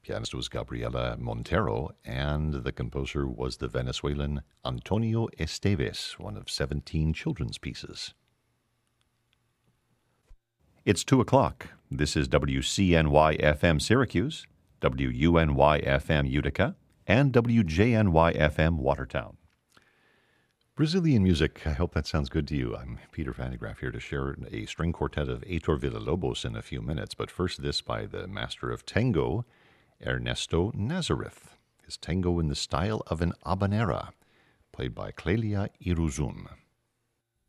Pianist was Gabriela Montero, and the composer was the Venezuelan Antonio Esteves, one of 17 children's pieces. It's 2 o'clock. This is WCNY-FM Syracuse, WUNY-FM Utica, and WJNY-FM Watertown. Brazilian music, I hope that sounds good to you. I'm Peter Van de Graaff here to share a string quartet of Heitor Villa-Lobos in a few minutes, but first this by the master of tango, Ernesto Nazareth. His tango in the style of an habanera, played by Clelia Iruzun.